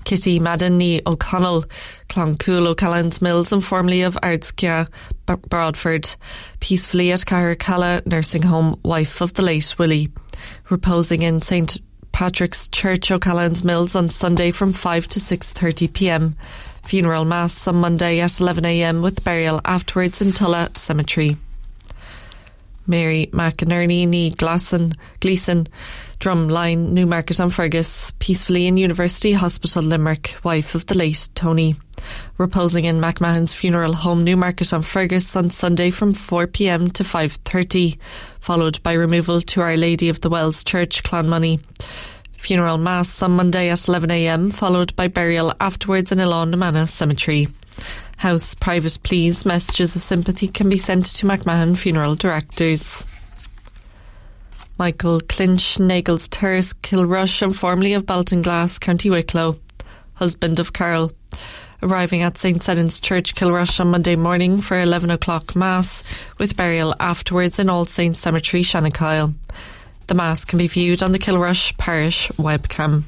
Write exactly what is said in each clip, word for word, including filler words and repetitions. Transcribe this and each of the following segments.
Kitty Madden O'Connell, Cloncool O'Callaghan's Mills, and formerly of Ardskia Broadford, peacefully at Cahercalla Nursing Home, wife of the late Willie, reposing in Saint Patrick's Church, O'Callaghan's Mills, on Sunday from five to six thirty p m. Funeral Mass on Monday at eleven a m with burial afterwards in Tulla Cemetery. Mary McInerney ní Gleason, Gleason, Drumline, Newmarket on Fergus, peacefully in University Hospital Limerick, wife of the late Tony, reposing in McMahon's Funeral Home, Newmarket on Fergus, on Sunday from four p m to five thirty, followed by removal to Our Lady of the Wells Church, Clonmoney. Funeral Mass on Monday at eleven a m, followed by burial afterwards in Ilan Cemetery. House private pleas, messages of sympathy can be sent to McMahon Funeral Directors. Michael Clinch, Nagels Terrace, Kilrush, and formerly of Baltinglass, County Wicklow, husband of Carol, arriving at Saint Sedans Church, Kilrush, on Monday morning for eleven o'clock Mass, with burial afterwards in All Saints Cemetery, Shanakyle. The Mass can be viewed on the Kilrush Parish webcam.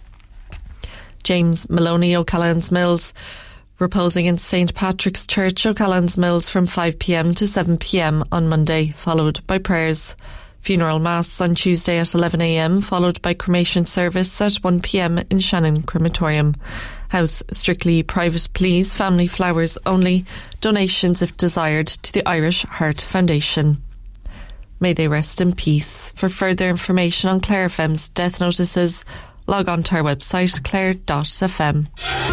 James Maloney O'Callaghan's Mills, reposing in Saint Patrick's Church, O'Callaghan's Mills, from five p m to seven p m on Monday, followed by prayers. Funeral Mass on Tuesday at eleven a m, followed by cremation service at one p m in Shannon Crematorium. House strictly private please, family flowers only, donations if desired to the Irish Heart Foundation. May they rest in peace. For further information on Clare F M's death notices, log on to our website clare dot f m.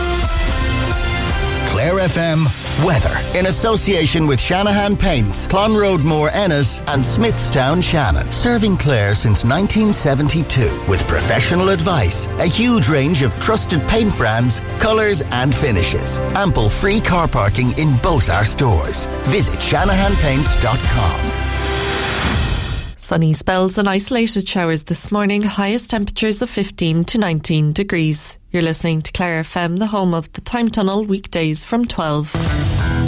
Clare F M weather in association with Shanahan Paints, Clonroadmore Ennis and Smithstown Shannon. Serving Clare since nineteen seventy-two with professional advice, a huge range of trusted paint brands, colours and finishes. Ample free car parking in both our stores. Visit shanahan paints dot com. Sunny spells and isolated showers this morning, highest temperatures of fifteen to nineteen degrees. You're listening to Clare F M, the home of the Time Tunnel, weekdays from twelve.